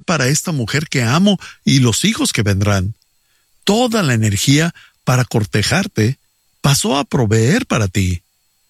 para esta mujer que amo y los hijos que vendrán. Toda la energía para cortejarte pasó a proveer para ti.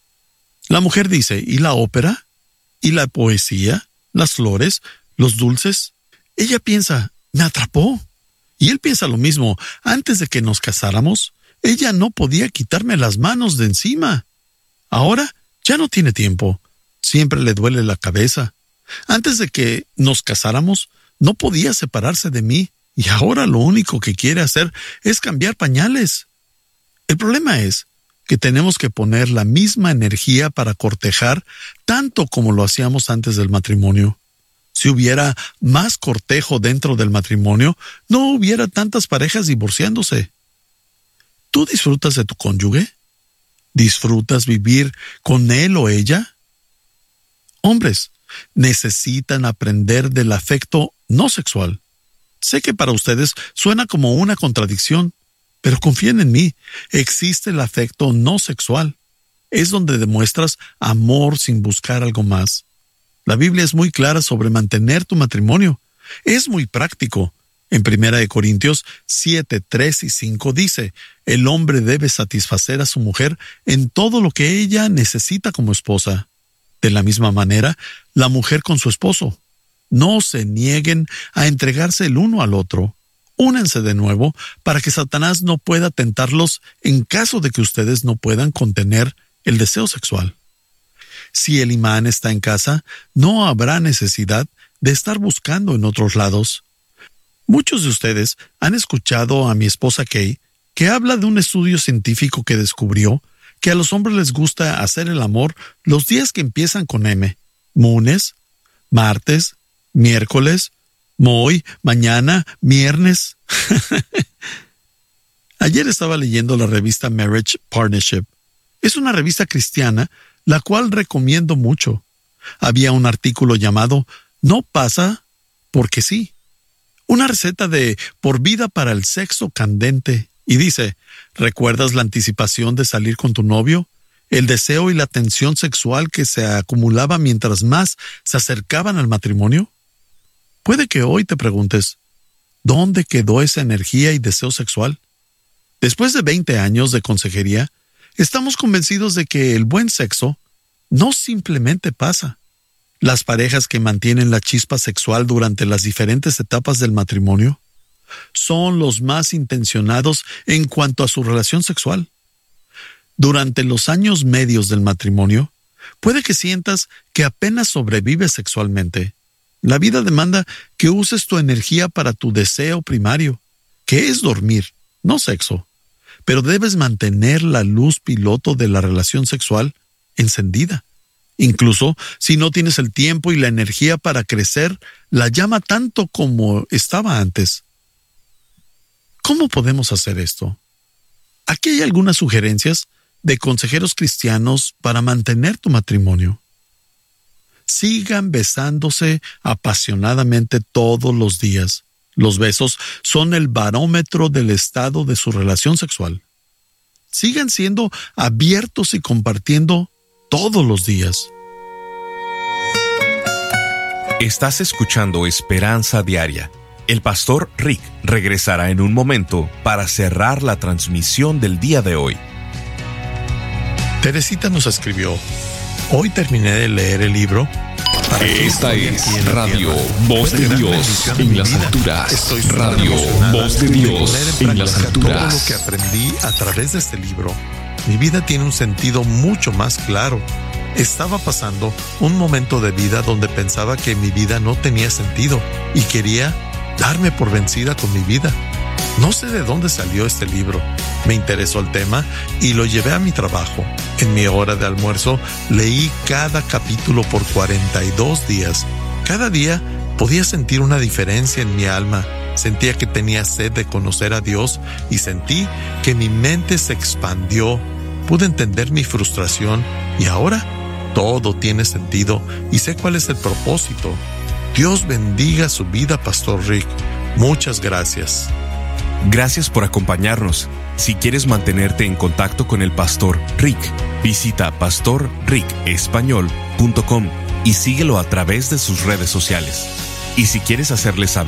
La mujer dice, ¿y la ópera? ¿Y la poesía? ¿Las flores? ¿Los dulces? Ella piensa, me atrapó. Y él piensa lo mismo. Antes de que nos casáramos, ella no podía quitarme las manos de encima. Ahora ya no tiene tiempo. Siempre le duele la cabeza. Antes de que nos casáramos, no podía separarse de mí. Y ahora lo único que quiere hacer es cambiar pañales. El problema es que tenemos que poner la misma energía para cortejar tanto como lo hacíamos antes del matrimonio. Si hubiera más cortejo dentro del matrimonio, no hubiera tantas parejas divorciándose. ¿Tú disfrutas de tu cónyuge? ¿Disfrutas vivir con él o ella? Hombres, necesitan aprender del afecto no sexual. Sé que para ustedes suena como una contradicción, pero confíen en mí, existe el afecto no sexual. Es donde demuestras amor sin buscar algo más. La Biblia es muy clara sobre mantener tu matrimonio. Es muy práctico. En 1 Corintios 7, 3 y 5 dice, el hombre debe satisfacer a su mujer en todo lo que ella necesita como esposa. De la misma manera, la mujer con su esposo. No se nieguen a entregarse el uno al otro. Únanse de nuevo para que Satanás no pueda tentarlos en caso de que ustedes no puedan contener el deseo sexual. Si el imán está en casa, no habrá necesidad de estar buscando en otros lados. Muchos de ustedes han escuchado a mi esposa Kay, que habla de un estudio científico que descubrió que a los hombres les gusta hacer el amor los días que empiezan con M. Lunes, martes, miércoles, hoy, mañana, viernes. Ayer estaba leyendo la revista Marriage Partnership. Es una revista cristiana, la cual recomiendo mucho. Había un artículo llamado No pasa porque sí. Una receta de por vida para el sexo candente. Y dice, ¿recuerdas la anticipación de salir con tu novio? El deseo y la tensión sexual que se acumulaba mientras más se acercaban al matrimonio. Puede que hoy te preguntes, ¿dónde quedó esa energía y deseo sexual? Después de 20 años de consejería, estamos convencidos de que el buen sexo no simplemente pasa. Las parejas que mantienen la chispa sexual durante las diferentes etapas del matrimonio son los más intencionados en cuanto a su relación sexual. Durante los años medios del matrimonio, puede que sientas que apenas sobrevives sexualmente. La vida demanda que uses tu energía para tu deseo primario, que es dormir, no sexo. Pero debes mantener la luz piloto de la relación sexual encendida. Incluso si no tienes el tiempo y la energía para crecer la llama tanto como estaba antes. ¿Cómo podemos hacer esto? Aquí hay algunas sugerencias de consejeros cristianos para mantener tu matrimonio. Sigan besándose apasionadamente todos los días. Los besos son el barómetro del estado de su relación sexual. Sigan siendo abiertos y compartiendo todos los días. Estás escuchando Esperanza Diaria. El pastor Rick regresará en un momento para cerrar la transmisión del día de hoy. Teresita nos escribió, hoy terminé de leer el libro. Esta es Radio Voz de Dios en las alturas. Radio Voz de Dios en las alturas. Todo lo que aprendí a través de este libro. Mi vida tiene un sentido mucho más claro. Estaba pasando un momento de vida donde pensaba que mi vida no tenía sentido y quería darme por vencida con mi vida. No sé de dónde salió este libro. Me interesó el tema y lo llevé a mi trabajo. En mi hora de almuerzo leí cada capítulo por 42 días. Cada día podía sentir una diferencia en mi alma. Sentía que tenía sed de conocer a Dios y sentí que mi mente se expandió. Pude entender mi frustración y ahora todo tiene sentido y sé cuál es el propósito. Dios bendiga su vida, Pastor Rick. Muchas gracias. Gracias por acompañarnos. Si quieres mantenerte en contacto con el Pastor Rick, visita pastorricespañol.com y síguelo a través de sus redes sociales. Y si quieres hacerle saber